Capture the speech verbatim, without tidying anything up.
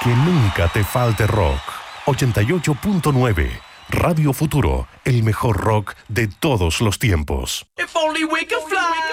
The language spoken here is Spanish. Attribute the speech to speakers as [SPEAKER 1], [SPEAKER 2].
[SPEAKER 1] Que nunca te falte rock. ochenta y ocho punto nueve. Radio Futuro, el mejor rock de todos los tiempos.
[SPEAKER 2] If only we could fly.